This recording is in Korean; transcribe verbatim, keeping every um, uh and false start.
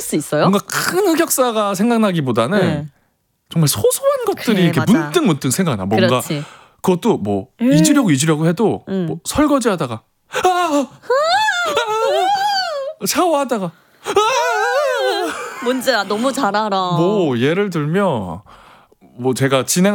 수 있어요? 뭔가 큰 흑역사가 생각나기보다는 네. 정말 소소한 것들이 그래, 이렇게 맞아. 문득 문득 생각나. 뭔가 그렇지. 그것도 뭐 음. 잊으려고 잊으려고 해도 음. 뭐 설거지하다가 아! 아! 샤워하다가 아! 뭔지 아, 너무 잘 알아. 뭐 예를 들면 뭐 제가 진행